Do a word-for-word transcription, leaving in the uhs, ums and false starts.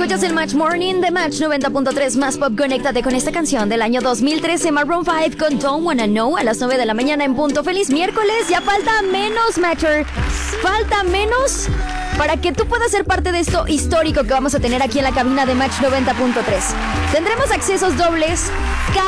Escuchas el Match Morning de Match noventa punto tres más pop. Conéctate con esta canción del año dos mil trece, Maroon cinco con Don't Wanna Know a las nueve de la mañana en punto. Feliz miércoles, ya falta menos, Matcher. Falta menos para que tú puedas ser parte de esto histórico que vamos a tener aquí en la cabina de Match noventa punto tres. Tendremos accesos dobles cada